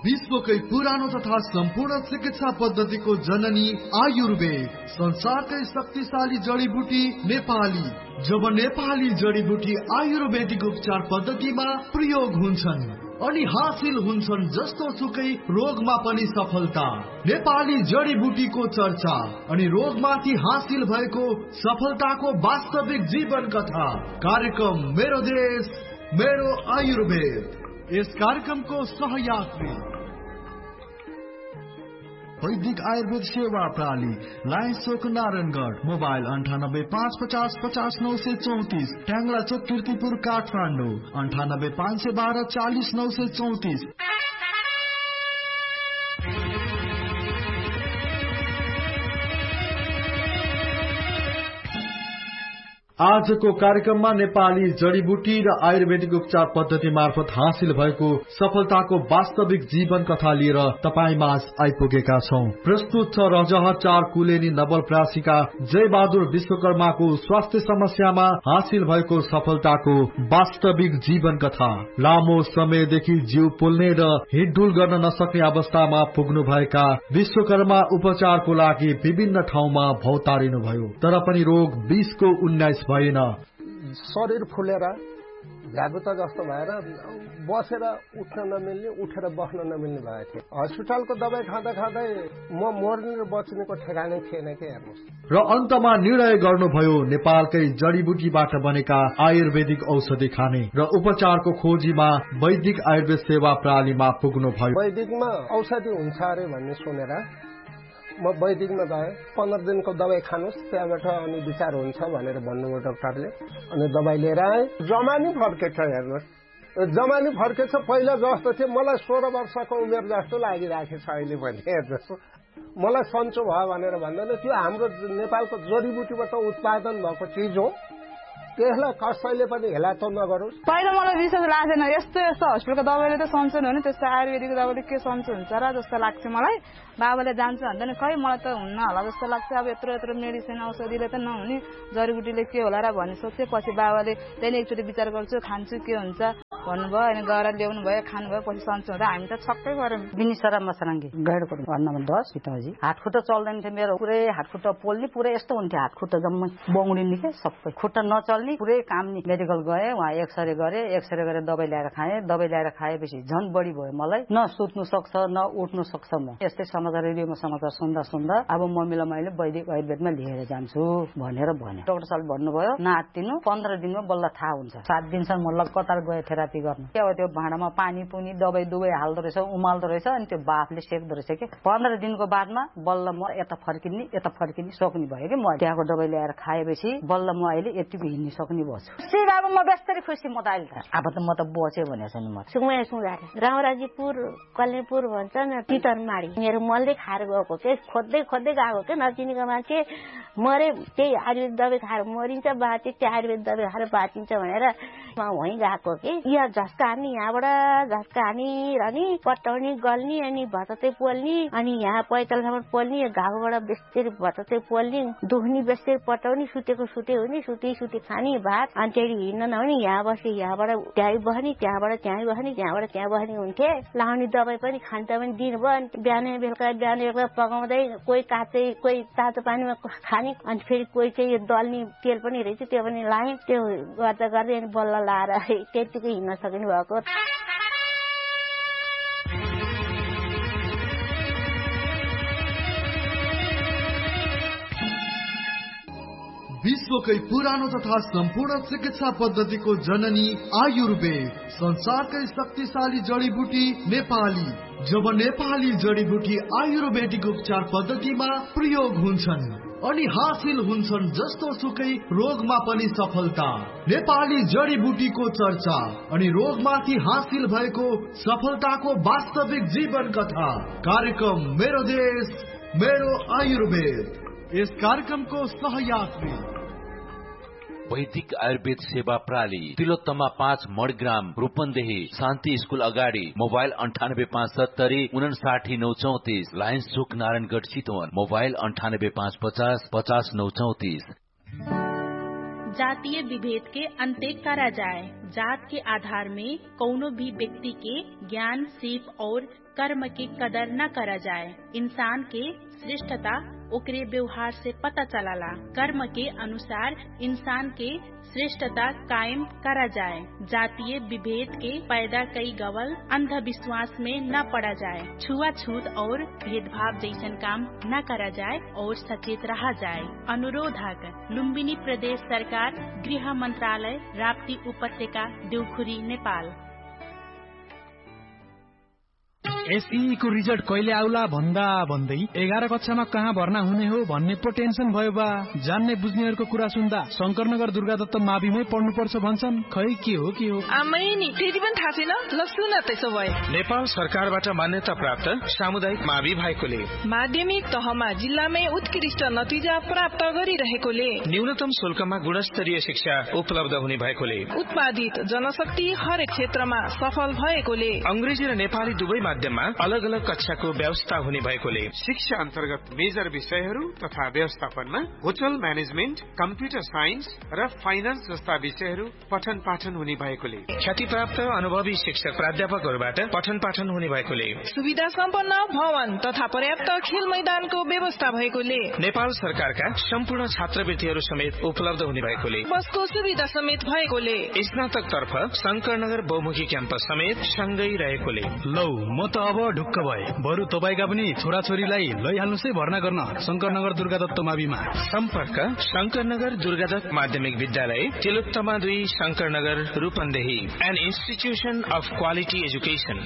विश्वकै पुरानो तथा सम्पूर्ण चिकित्सा पद्धतिको जननी आयुर्वेद, संसारकै शक्तिशाली जडीबुटी नेपाली। जब नेपाली जडीबुटी आयुर्वेदिक उपचार पद्धतिमा प्रयोग हुन्छन् अनि हासिल हुन्छन् जस्तो सुकै रोगमा पनि सफलता। नेपाली जडीबुटीको चर्चा अनि रोगमाथि हासिल भएको सफलताको वास्तविक जीवन कथा। कार्यक्रम मेरो देश मेरो आयुर्वेद। यस कार्यक्रमको सहयात्री वैदिक आयुर्वेद सेवा प्रणाली, लायन्स चोक नारायणगढ। मोबाइल 9855050934, ट्याङ्ला चोक कीर्तिपुर काठमाडौँ 985112400934। आजको कार्यक्रममा नेपाली जडीबुटी र आयुर्वेदिक उपचार पद्धति मार्फत हासिल भएको सफलताको वास्तविक जीवन कथा लिएर तपाईँ माझ आइपुगेका छौं। प्रस्तुत छ रजह 4 कुलेनी नवलप्रासीका जय बहादुर विश्वकर्माको स्वास्थ्य समस्यामा हासिल भएको सफलताको वास्तविक जीवन कथा। लामो समयदेखि जिउ पोल्ने र हिँडडुल गर्न नसक्ने अवस्थामा पुग्नु भएका विश्वकर्मा उपचारको लागि विभिन्न ठाउँमा भौतारिनु भयो, तर पनि रोग 20को 19 भएन। शरीर फुलेर भ्यागुता जस्तो भएर बसेर उठ्न नमिल्ने, उठेर बस्न नमिल्ने भएको थियो। हस्पिटलको दबाई खाँदा खाँदै म मर्ने र बच्नेको ठेगानै थिएन के हेर्नुहोस्। र अन्तमा निर्णय गर्नुभयो नेपालकै जडीबुटीबाट बनेका आयुर्वेदिक औषधि खाने र उपचारको खोजीमा वैदिक आयुर्वेद सेवा प्रणालीमा पुग्नु भयो। वैदिकमा औषधि हुन्छ अरे भन्ने सुनेर म वैदिकमा गएँ। 15 दिनको दबाई खानुहोस्, त्यहाँबाट अनि विचार हुन्छ भनेर भन्नुभयो डाक्टरले। अनि दबाई लिएर आएँ। जमानी फर्केछ हेर्नुहोस्, जमानी फर्केछ। पहिला जस्तो थियो मलाई 16 वर्षको उमेर जस्तो लागिरहेको छ अहिले पनि हेर्नुहोस्। मलाई सन्चो भयो भनेर भन्दैन, त्यो हाम्रो नेपालको जडीबुटीबाट उत्पादन भएको चिज हो, त्यसलाई कसैले पनि हेला त नगरोस्। पहिला मलाई विश्वास लागेन, यस्तो हस्पिटलको दबाईले त सन्चो हुने, त्यस्तो आयुर्वेदिकको दबाईले के सन्चो हुन्छ र जस्तो लाग्छ मलाई। बाबाले जान्छ भन्दैन, खै मलाई त हुन्न होला जस्तो लाग्छ। अब यत्रो मेडिसिन औषधिले त नहुने, जडीबुटीले के होला र भन्ने सोचेपछि बाबाले त्यहाँदेखि एकचोटि विचार गर्छु, खान्छु के हुन्छ भन्नुभयो। अनि गएर ल्याउनु भयो, खानुभयो, पछि सन्चो हुँदा हामी त छक्कै गऱ्यौँ। बिनिसरा मसराङ्गी गैडको भन्नमा 10 सीताजी हातखुट्टा चल्दैन थियो मेरो, पुरै हातखुट्टा पोल्ने, पुरै यस्तो हुन्थ्यो हातखुट्टा जम्मै बौडिने के सबै, खुट्टा नचल्ने, पुरै काम्ने। मेडिकल गएँ, वहाँ एक्सरे गरेर दबाई ल्याएर खाएँ। दबाई ल्याएर खाएपछि झन् बढी भयो मलाई, न सुत्नु सक्छ न उठ्नु सक्छ। म यस्तै समाचार रेडियोमा समाचार सुन्दा अब मम्मीलाई मैले वैदिक आयुर्वेदमा लिएर जान्छु भनेर भने। डाक्टर साहबले भन्नुभयो नआत्तिनु, 15 दिनमा बल्ल थाहा हुन्छ। 7 दिनसम्म लगातार गए थेरापी गर्न। के हो त्यो भाँडामा पानी पुनी दबाई दुवै हाल्दो रहेछ, उमाल्दो रहेछ, अनि त्यो बाफले सेक्दो रहेछ के। 15 दिनको बादमा बल्ल म यता फर्किने सक्ने भयो कि। म त्यहाँको दबाई ल्याएर खाएपछि बल्ल म अहिले यतिको हिँड्न सक्ने भएछु। अब म बेस्तरी खुसी। म त अहिले त अब त म त बचे भनेको छु नि। म रामराजीपुर कल्नेपुर भन्छ न, तितरमाडी मेरो मलले खाएर गएको के, खोज्दै गएको के, नचिनेको मान्छे मरे। त्यही आयुर्वेद दबाई खाएर मरिन्छ, बाँचे त्यो आयुर्वेद दबाई खाएर बाँचिन्छ भनेर वहीँ गएको कि। यहाँ झस्का हान्ने, यहाँबाट झस्का हानी रहने, पटाउने गल्ने, अनि भततै पोल्ने, अनि यहाँ पैतालसम्म पोल्ने, घाउबाट बेस्तेरी भततै पोल्ने, दुख्ने बेस्तेरी पटाउने, सुतेको सुते हुने, सुते खाने भात। अनि त्यही हिँड्न नहुने, यहाँ बस्ने, यहाँबाट त्यहीँ बस्ने, त्यहाँबाट त्यहीँ बस्ने, त्यहाँबाट त्यहाँ बस्ने हुन्थे। लाउने दबाई पनि खान्छ पनि दिनुभयो। अनि बिहान बेलुका पकाउँदै कोही काँचै कोही तातो पानीमा खाने, अनि फेरि कोही चाहिँ यो दल्ने तेल पनि रहेछ त्यो पनि लाएँ। त्यो गर्दै अनि बल्ल लाएर त्यतिकै हिँड्न सक्नु भएको। विश्वकै पुरानो तथा सम्पूर्ण चिकित्सा पद्धतिको जननी आयुर्वेद, संसारकै शक्तिशाली जडीबुटी नेपाली। जब नेपाली जडीबुटी आयुर्वेदिक उपचार पद्धतिमा प्रयोग हुन्छन् अनि हासिल हुन्छन् जस्तो सुकै रोगमा पनि सफलता। नेपाली जडीबुटीको चर्चा अनि रोगमाथि हासिल भएको सफलताको वास्तविक जीवन कथा। कार्यक्रम मेरो देश मेरो आयुर्वेद। यस कार्यक्रमको सहयात्री वैदिक आयुर्वेद सेवा प्रणाली, तिलोत्तमा 5 मडग्राम, रूपन्देही, शान्ति स्कूल अगाडि। मोबाइल 9857 59934, लायन्स चोक नारायणगढ चितवन। मोबाइल 9855 50 934। जातीय विभेद के अंत्य करा जाए। जात के आधार में कौनो भी व्यक्ति के ज्ञान, सीप और कर्म की कदर न करा जाए। इंसान के श्रेष्ठता ओकरे व्यवहार से पता चलाला। कर्म के अनुसार इंसान के श्रेष्ठता कायम करा जाए। जातीय विभेद के पैदा कई गवल अंधविश्वास में न पड़ा जाए। छुआछूत और भेदभाव जैसन काम न करा जाए और सचेत रहा जाए। अनुरोधक लुम्बिनी प्रदेश सरकार, गृह मंत्रालय, राप्ती उपत्यका, देउखुरी, नेपाल। एसई को रिजल्ट कहिले आउला भन्दा भन्दै 11 कक्षामा कहाँ भर्ना हुने हो भन्ने पो टेन्सन भयो बा। जान्ने बुझ्नेहरूको कुरा सुन्दा शंकरनगर दुर्गादत्त माविमै पढ्नुपर्छ भन्छन्। खै के हो आमै नि फेरि पनि थाहा छैन। ल सुन त्यसो भए नेपाल सरकारबाट मान्यता प्राप्त सामुदायिक मावि भएकोले माध्यमिक तहमा जिल्लामै उत्कृष्ट नतिजा प्राप्त गरिरहेकोले न्यूनतम शुल्कमा गुणस्तरीय शिक्षा उपलब्ध हुने भएकोले उत्पादित जनशक्ति हरेक क्षेत्रमा सफल भएकोले अंग्रेजी र नेपाली दुवै माध्यममा अलग अलग कक्षाको व्यवस्था हुने भएकोले शिक्षा अन्तर्गत मेजर विषयहरू तथा व्यवस्थापनमा होटल म्यानेजमेन्ट, कम्प्युटर साइन्स र फाइनान्स जस्ता विषयहरू पठन पाठन हुने भएकोले ख्यातिप्राप्त अनुभवी शिक्षक प्राध्यापकहरूबाट पठन पाठन हुने भएकोले सुविधा सम्पन्न भवन तथा पर्याप्त खेल मैदानको व्यवस्था भएकोले नेपाल सरकारका सम्पूर्ण छात्रवृत्तिहरू समेत उपलब्ध हुने भएकोले बसको सुविधा समेत भएकोले स्नातक तर्फ शंकरनगर बहुमुखी क्याम्पस समेत सँगै रहेकोले लौ म त अब ढुक्क भए। बरु तपाईका पनि छोराछोरीलाई लैहाल्नुस् है भर्ना गर्न शंकरनगर दुर्गादत्त माविमा। सम्पर्क शंकरनगर दुर्गादत्त माध्यमिक विद्यालय, Tilottama 2, Shankar Nagar, Rupandehi, an institution of quality education.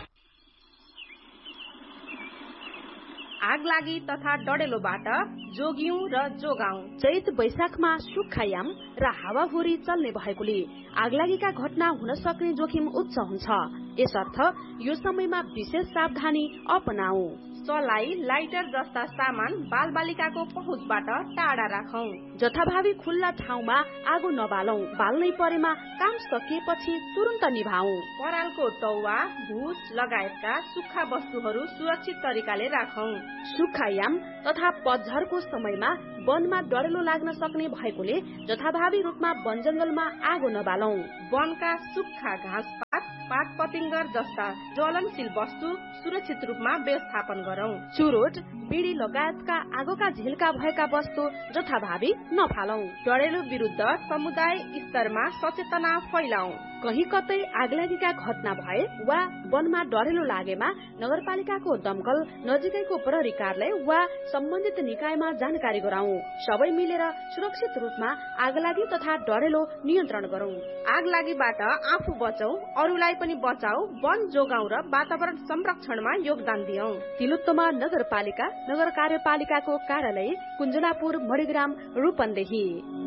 आगलागी तथा डडेलोबाट जोग्यौं र जोगाउँ। चैत वैशाखमा सुक्खायाम र हावाहुरी चल्ने भएकोले आगलागीका घटना हुन सक्ने जोखिम उच्च हुन्छ। यसर्थ यो समयमा विशेष सावधानी अपनाऊ। सलाई, लाइटर जस्ता सामान बालबालिकाको पहुँचबाट टाढा राखौं। जथाभावी खुल्ला ठाउँमा आगो नबालौं। बाल्नै परेमा काम सकिएपछि तुरन्त निभाऊ। परालको तौवा, भुस लगायतका सुक्खा वस्तुहरू सुरक्षित तरिकाले राखौं। सुक्खायाम तथा पतझरको समयमा वनमा डढेलो लाग्न सक्ने भएकोले जथाभावी रूपमा वन जंगलमा आगो नबालौं। वनका सुक्खा घाँसपात, पात पतिंगर जस्ता ज्वलनशील वस्तु सुरक्षित रूपमा व्यवस्थापन गरौं। चुरोट, बिडी लगायतका आगोका झिल्का भएका वस्तु जथाभावी नफालौं। डढेलो विरुद्ध समुदाय स्तरमा सचेतना फैलाऊ। कहीं कतै आगलागीका घटना भए वा वनमा डढेलो लागेमा नगरपालिकाको दमकल, नजिकैको प्रहरी कार्यालय वा सम्बन्धित निकायमा जानकारी गराऊ। सबै मिलेर सुरक्षित रूपमा आगलागी तथा डढेलो नियन्त्रण गरौं। आगलागीबाट आफू बचौं, अरूलाई पनि बचाऊ, वन जोगाउँ र वातावरण संरक्षणमा योगदान दियौं। तिलोत्तमा नगरपालिका, नगर कार्यपालिकाको कार्यालय, कुञ्जलापुर, मणिग्राम, रूपन्देही।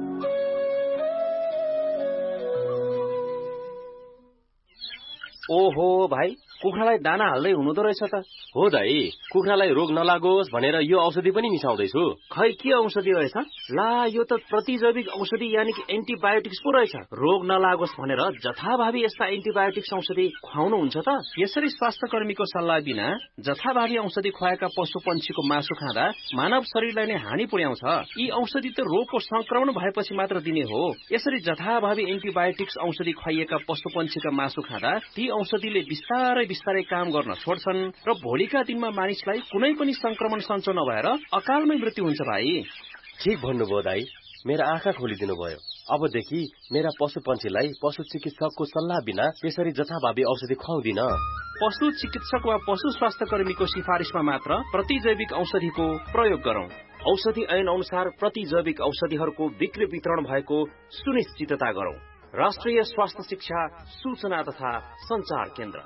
ओहो भाइ, कुखुरालाई दाना हाल्दै हुनुहुँदो रहेछ त। हो दाइ, कुखुरालाई रोग नलागोस् भनेर यो औषधि पनि मिसाउँदैछु। खै के औषधि रहेछ? ला, यो त प्रतिजैविक औषधि यानि कि एन्टिबायोटिक्स पो रहेछ। रोग नलागोस् भनेर जथाभावी यस्ता एन्टिबायोटिक्स औषधि खुवाउनुहुन्छ त? यसरी स्वास्थ्य कर्मीको सल्लाह बिना जथाभावी औषधि खुवाएका पशु पंक्षीको मासु खाँदा मानव शरीरलाई नै हानि पुर्याउँछ। यी औषधि त रोगको संक्रमण भएपछि मात्र दिने हो। यसरी जथाभावी एन्टिबायोटिक्स औषधि खुवाइएका पशु पंक्षीका मासु खाँदा ती औषधिले बिस्तारै बिस्तारै काम गर्न छोड्छन् र भोलिका दिनमा मानिसलाई कुनै पनि संक्रमण सञ्चो नभएर अकालमै मृत्यु हुन्छ भाइ। ठीक भन्नुभयो दाइ, मेरा आँखा खोलिदिनु भयो। अबदेखि मेरा पशु पंक्षीलाई पशु चिकित्सकको सल्लाह बिना यसरी जथाभावी औषधि खुवाउँदिन। पशु चिकित्सक वा पशु स्वास्थ्य कर्मीको सिफारिसमा मात्र प्रतिजैविक औषधिको प्रयोग गरौं। औषधि ऐन अनुसार प्रतिजैविक औषधिहरूको बिक्री वितरण भएको सुनिश्चितता गरौं। राष्ट्रिय स्वास्थ्य शिक्षा सूचना तथा संचार केन्द्र।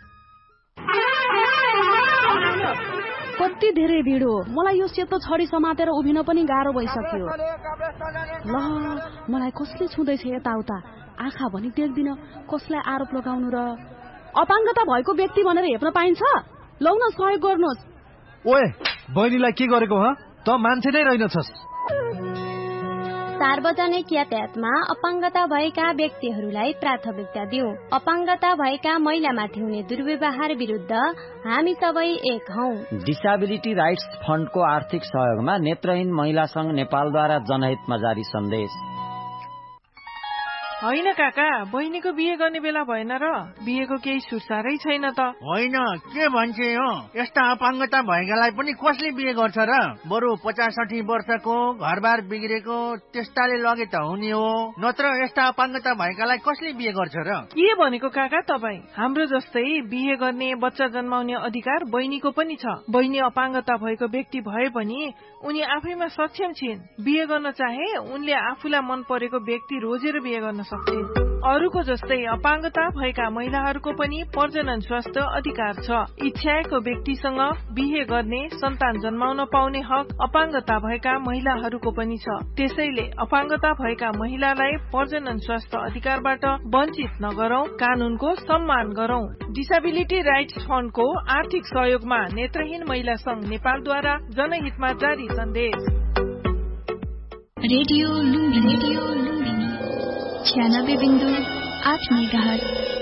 कति धेरै भिड हो। मलाई यो सेतो छडी समातेर उभिन पनि गाह्रो भइसक्यो। ल, मलाई कसले छुँदैछ यताउता? आँखा भनी देख्दिन, कसलाई आरोप लगाउनु र? अपाङ्गता भएको व्यक्ति भनेर हेप्न पाइन्छ? लौ न, सहयोग गर्नुहोस्। ओए, बहिनीलाई के गरेको ह? त मान्छे नै रहेनछस्। सार्वजनिक यातायातमा अपाङ्गता भएका व्यक्तिहरूलाई प्राथमिकता दिऊ। अपाङ्गता भएका महिलामाथि हुने दुर्व्यवहार विरुद्ध हामी सबै एक हौ। डिसेबिलिटी राइट्स फन्डको आर्थिक सहयोगमा नेत्रहीन महिला संघ नेपालद्वारा जनहितमा जारी सन्देश। होइन काका, बहिनीको बिहे गर्ने बेला भएन र बिहेको केही सुरसारै छैन त। होइन के भन्छे हो, यस्ता अपाङ्गता भएकालाई पनि कसले बिहे गर्छ र? बरु 50-60 वर्षको घरबार बिग्रेको त्यस्ताले लगे त हुने हो, नत्र यस्ता अपाङ्गता भएकालाई कसले बिहे गर्छ र? के भनेको काका तपाईँ? हाम्रो जस्तै बिहे गर्ने, बच्चा जन्माउने अधिकार बहिनीको पनि छ। बहिनी अपाङ्गता भएको व्यक्ति भए पनि उनी आफैमा सक्षम छिन्। बिहे गर्न चाहे उनले आफूलाई मन परेको व्यक्ति रोजेर बिहे गर्न सक्छिन्। अरूको जस्तै अपाङ्गता भएका महिलाहरूको पनि प्रजनन स्वास्थ्य अधिकार छ। इच्छाएको व्यक्तिसँग बिहे गर्ने, सन्तान जन्माउन पाउने हक अपाङ्गता भएका महिलाहरूको पनि छ। त्यसैले अपाङ्गता भएका महिलालाई प्रजनन स्वास्थ्य अधिकारबाट वञ्चित नगरौं, कानूनको सम्मान गरौं। डिसेबिलिटी राइट्स फण्डको आर्थिक सहयोगमा नेत्रहीन महिला संघ नेपालद्वारा जनहितमा जारी सन्देश। Radio Lumbini 96.8 megahertz